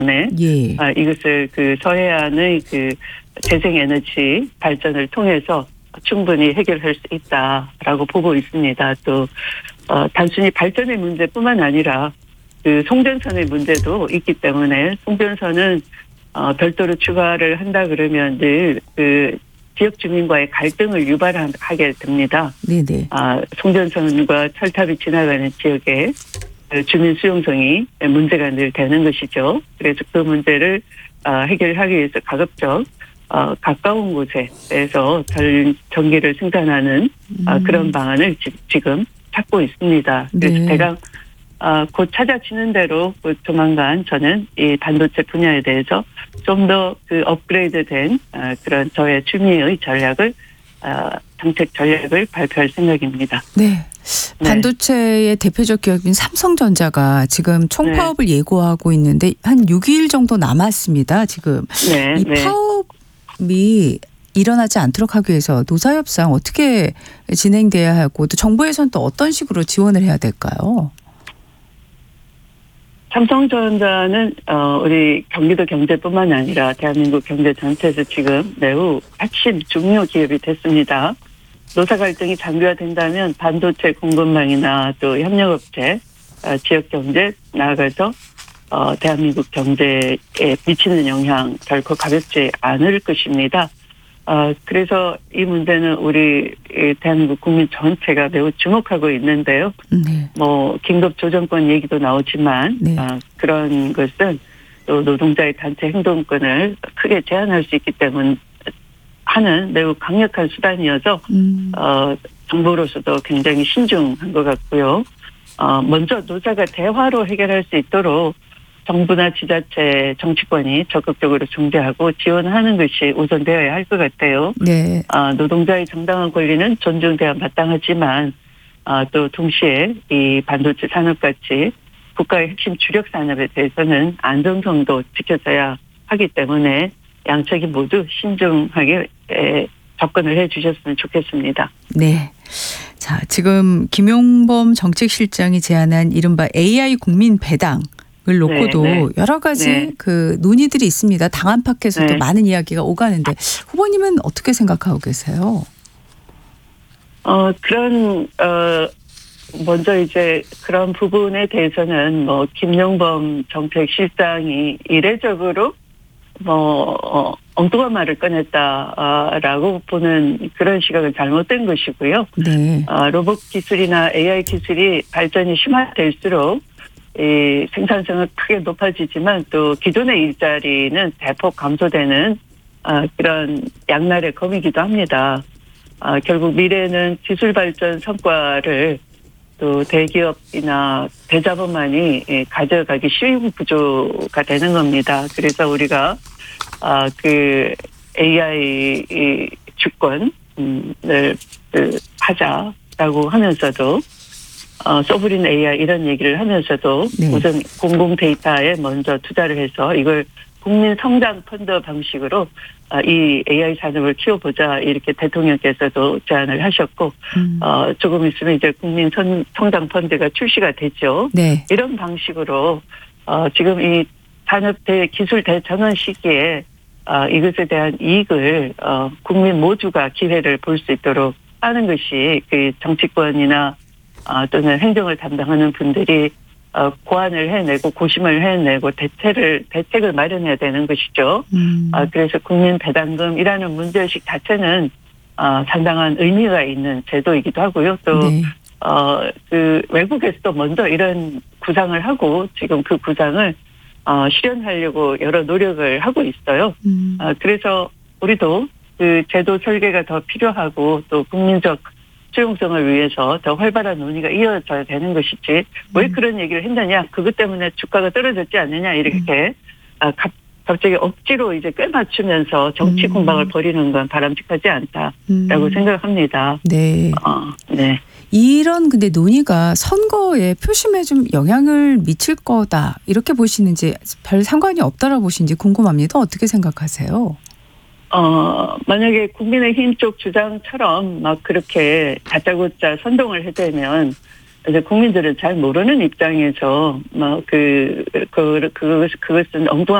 때문에 예. 이것을 그 서해안의 그 재생에너지 발전을 통해서 충분히 해결할 수 있다라고 보고 있습니다. 또 단순히 발전의 문제뿐만 아니라 그 송전선의 문제도 있기 때문에 송전선은 별도로 추가를 한다 그러면 늘 그 지역 주민과의 갈등을 유발하게 됩니다. 네네. 송전선과 철탑이 지나가는 지역에 주민 수용성이 문제가 늘 되는 것이죠. 그래서 그 문제를 해결하기 위해서 가급적 가까운 곳에서 전기를 생산하는 그런 방안을 지금 찾고 있습니다. 그래서 네. 대강 곧 찾아지는 대로 조만간 저는 이 반도체 분야에 대해서 좀 더 그 업그레이드된 그런 저의 취미의 전략을 정책 전략을 발표할 생각입니다. 네. 반도체의 대표적 기업인 삼성전자가 지금 총파업을 예고하고 있는데 한 6일 정도 남았습니다. 지금 이 파업이 일어나지 않도록 하기 위해서 노사협상 어떻게 진행돼야 하고 또 정부에서는 또 어떤 식으로 지원을 해야 될까요? 삼성전자는 우리 경기도 경제뿐만 아니라 대한민국 경제 전체에서 지금 매우 핵심 중요 기업이 됐습니다. 노사 갈등이 장기화된다면 반도체 공급망이나 또 협력업체, 지역 경제 나아가서 대한민국 경제에 미치는 영향 결코 가볍지 않을 것입니다. 그래서 이 문제는 우리 대한민국 국민 전체가 매우 주목하고 있는데요. 네. 긴급 조정권 얘기도 나오지만 네. 그런 것은 또 노동자의 단체 행동권을 크게 제한할 수 있기 때문에 하는 매우 강력한 수단이어서 정부로서도 굉장히 신중한 것 같고요. 먼저 노사가 대화로 해결할 수 있도록 정부나 지자체 정치권이 적극적으로 중재하고 지원하는 것이 우선되어야 할 것 같아요. 네. 노동자의 정당한 권리는 존중돼야 마땅하지만 또 동시에 이 반도체 산업같이 국가의 핵심 주력 산업에 대해서는 안정성도 지켜져야 하기 때문에 양측이 모두 신중하게 접근을 해 주셨으면 좋겠습니다. 네. 자, 지금 김용범 정책실장이 제안한 이른바 AI 국민 배당 을 놓고도 여러 가지 그 논의들이 있습니다. 당 안팎에서도 많은 이야기가 오가는데 후보님은 어떻게 생각하고 계세요? 먼저 이제 그런 부분에 대해서는 김용범 정책실장이 이례적으로 엉뚱한 말을 꺼냈다라고 보는 그런 시각은 잘못된 것이고요. 네. 로봇 기술이나 AI 기술이 발전이 심화될수록 이 생산성은 크게 높아지지만 또 기존의 일자리는 대폭 감소되는 그런 양날의 검이기도 합니다. 결국 미래는 기술 발전 성과를 또 대기업이나 대자본만이 가져가기 쉬운 구조가 되는 겁니다. 그래서 우리가 그 AI 주권을 하자라고 하면서도 소브린 AI 이런 얘기를 하면서도 우선 공공 데이터에 먼저 투자를 해서 이걸 국민 성장 펀드 방식으로 이 AI 산업을 키워보자 이렇게 대통령께서도 제안을 하셨고 조금 있으면 이제 국민 성장 펀드가 출시가 되죠. 네. 이런 방식으로 지금 이 산업 기술 대전환 시기에 이것에 대한 이익을 국민 모두가 기회를 볼 수 있도록 하는 것이 그 정치권이나 또는 행정을 담당하는 분들이 고안을 해내고 고심을 해내고 대책을 마련해야 되는 것이죠. 그래서 국민 배당금이라는 문제의식 자체는 상당한 의미가 있는 제도이기도 하고요. 또 그 외국에서도 먼저 이런 구상을 하고 지금 그 구상을 실현하려고 여러 노력을 하고 있어요. 그래서 우리도 그 제도 설계가 더 필요하고 또 국민적 수용성을 위해서 더 활발한 논의가 이어져야 되는 것이지 왜 그런 얘기를 했느냐 그것 때문에 주가가 떨어졌지 않느냐 이렇게 갑자기 억지로 이제 꿰맞추면서 정치 공방을 벌이는 건 바람직하지 않다라고 생각합니다. 네. 네. 이런 근데 논의가 선거에 표심에 좀 영향을 미칠 거다 이렇게 보시는지 별 상관이 없다라고 보시는지 궁금합니다. 어떻게 생각하세요? 만약에 국민의힘 쪽 주장처럼 막 그렇게 다짜고짜 선동을 해대면 이제 국민들은 잘 모르는 입장에서 그것은 엉뚱한